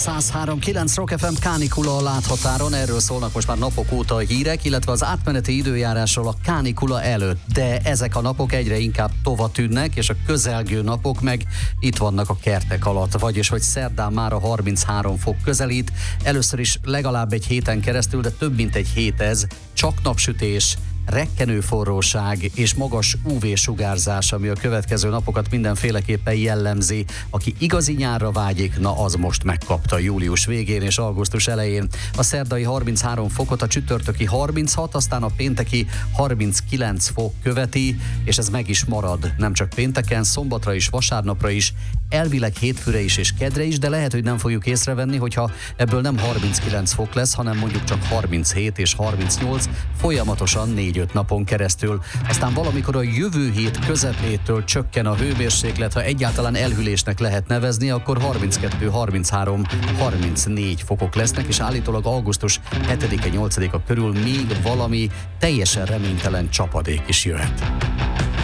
103.9 Rock FM kánikula a láthatáron, erről szólnak most már napok óta a hírek, illetve az átmeneti időjárásról a kánikula előtt, de ezek a napok egyre inkább tova tűnnek, és a közelgő napok meg itt vannak a kertek alatt, vagyis hogy szerdán már a 33 fok közelít, először is legalább egy héten keresztül, de több mint egy hét ez, csak napsütés, rekkenő forróság és magas UV-sugárzás, ami a következő napokat mindenféleképpen jellemzi. Aki igazi nyárra vágyik, na az most megkapta július végén és augusztus elején. A szerdai 33 fokot, a csütörtöki 36, aztán a pénteki 39 fok követi, és ez meg is marad. Nem csak pénteken, szombatra is, vasárnapra is, elvileg hétfőre is és kedre is, de lehet, hogy nem fogjuk észrevenni, hogyha ebből nem 39 fok lesz, hanem mondjuk csak 37 és 38, folyamatosan 4-5 napon keresztül. Aztán valamikor a jövő hét közepétől csökken a hőmérséklet, ha egyáltalán elhűlésnek lehet nevezni, akkor 32, 33, 34 fokok lesznek, és állítólag augusztus 7-e, 8-a körül még valami teljesen reménytelen csapadék is jöhet.